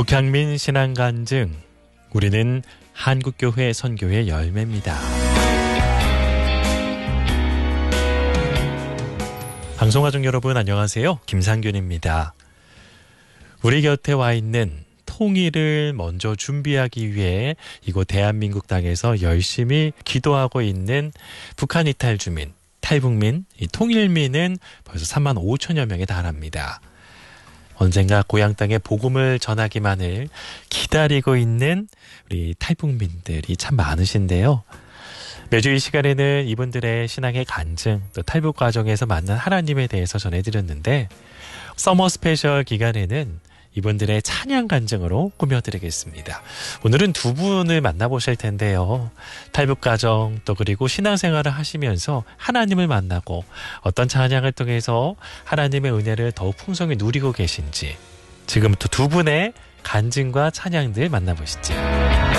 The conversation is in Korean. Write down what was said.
북향민 신앙간증, 우리는 한국교회 선교의 열매입니다. 방송가족 여러분 안녕하세요. 김상균입니다. 우리 곁에 와 있는 통일을 먼저 준비하기 위해 이곳 대한민국 땅에서 열심히 기도하고 있는 북한 이탈 주민, 탈북민, 이 통일민은 벌써 3만 5천여 명에 달합니다. 언젠가 고향 땅에 복음을 전하기만을 기다리고 있는 우리 탈북민들이 참 많으신데요. 매주 이 시간에는 이분들의 신앙의 간증, 또 탈북 과정에서 만난 하나님에 대해서 전해드렸는데, 서머 스페셜 기간에는 이분들의 찬양 간증으로 꾸며드리겠습니다. 오늘은 두 분을 만나보실 텐데요. 탈북 과정 또 그리고 신앙생활을 하시면서 하나님을 만나고 어떤 찬양을 통해서 하나님의 은혜를 더욱 풍성히 누리고 계신지 지금부터 두 분의 간증과 찬양들 만나보시죠.